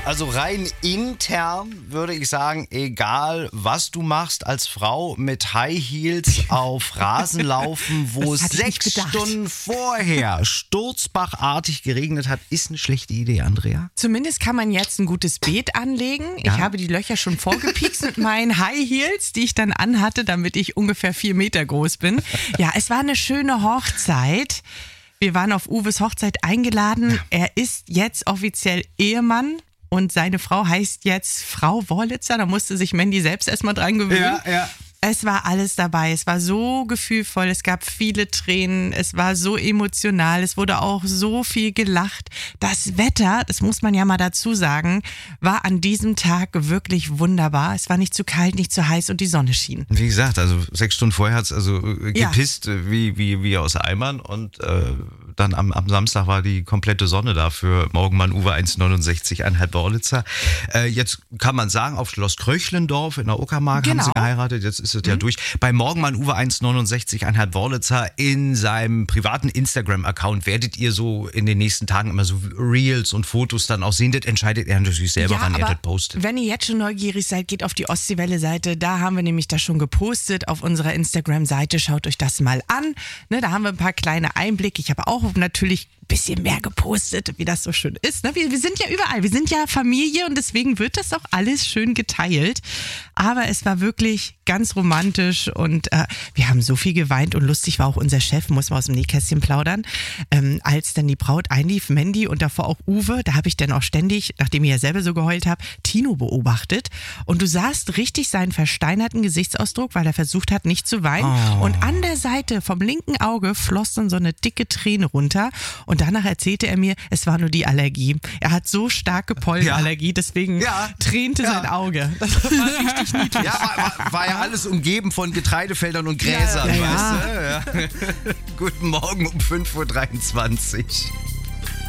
Also rein intern würde ich sagen, egal was du machst als Frau mit High Heels auf Rasen laufen, wo es 6 Stunden vorher sturzbachartig geregnet hat, ist eine schlechte Idee, Andrea. Zumindest kann man jetzt ein gutes Beet anlegen. Ja. Ich habe die Löcher schon vorgepiekst mit meinen High Heels, die ich dann anhatte, damit ich ungefähr 4 Meter groß bin. Ja, es war eine schöne Hochzeit. Wir waren auf Uwes Hochzeit eingeladen. Ja. Er ist jetzt offiziell Ehemann. Und seine Frau heißt jetzt Frau Worlitzer. Da musste sich Mandy selbst erstmal dran gewöhnen. Ja. Es war alles dabei. Es war so gefühlvoll. Es gab viele Tränen. Es war so emotional. Es wurde auch so viel gelacht. Das Wetter, das muss man ja mal dazu sagen, war an diesem Tag wirklich wunderbar. Es war nicht zu kalt, nicht zu heiß und die Sonne schien. Wie gesagt, also 6 Stunden vorher hat es also gepisst wie aus Eimern. Und dann am Samstag war die komplette Sonne da für Morgenmann Uwe 1,69,5 Worlitzer. Jetzt kann man sagen, auf Schloss Kröchlendorf in der Uckermark haben sie geheiratet. Jetzt ist es ja durch. Bei Morgenmann Uwe 1,69,5 Worlitzer in seinem privaten Instagram-Account werdet ihr so in den nächsten Tagen immer so Reels und Fotos dann auch sehen. Das entscheidet er natürlich selber, wann er das postet. Wenn ihr jetzt schon neugierig seid, geht auf die Ostseewelle-Seite. Da haben wir nämlich das schon gepostet auf unserer Instagram-Seite. Schaut euch das mal an. Ne, da haben wir ein paar kleine Einblicke. Ich habe auch natürlich ein bisschen mehr gepostet, wie das so schön ist. Ne? Wir sind ja überall. Wir sind ja Familie und deswegen wird das auch alles schön geteilt. Aber es war wirklich ganz romantisch und wir haben so viel geweint und lustig war auch unser Chef, muss man aus dem Nähkästchen plaudern, als dann die Braut einlief, Mandy und davor auch Uwe, da habe ich dann auch ständig, nachdem ich ja selber so geheult habe, Tino beobachtet und du sahst richtig seinen versteinerten Gesichtsausdruck, weil er versucht hat, nicht zu weinen und an der Seite vom linken Auge floss dann so eine dicke Träne runter und danach erzählte er mir, es war nur die Allergie. Er hat so starke Pollenallergie, deswegen tränte sein Auge. Das war richtig niedlich. Ja, war ja alles umgeben von Getreidefeldern und Gräsern, weißt du? Ja. Guten Morgen um 5:23 Uhr.